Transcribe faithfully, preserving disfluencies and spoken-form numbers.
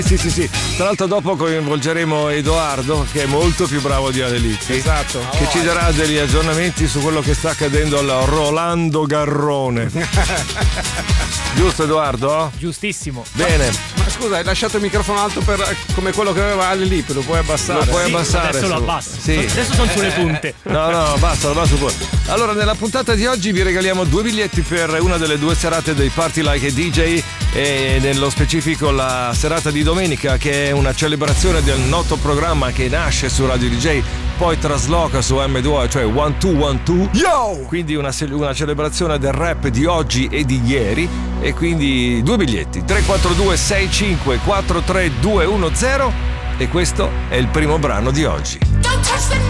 Sì, sì, sì. Tra l'altro dopo coinvolgeremo Edoardo, che è molto più bravo di Ale Lizzi. Esatto. Che ci darà degli aggiornamenti su quello che sta accadendo al Rolando Garrone. Giusto, Edoardo? Giustissimo. Bene. Ma scusa, hai lasciato il microfono alto per, come quello che aveva Ale lì, lo puoi abbassare? Lo puoi Sì, abbassare. adesso lo su. abbasso. Sì. Adesso sono sulle punte. No, no, basta, lo abbasso pure. Allora, nella puntata di oggi vi regaliamo due biglietti per una delle due serate dei Party Like a D J, e nello specifico la serata di domenica, che è una celebrazione del noto programma che nasce su Radio D J, poi trasloca su M due, cioè one two one two. Yo! Quindi una, una celebrazione del rap di oggi e di ieri, e quindi due biglietti, tre quattro due sei cinque quattro tre due uno zero, e questo è il primo brano di oggi. Don't touch the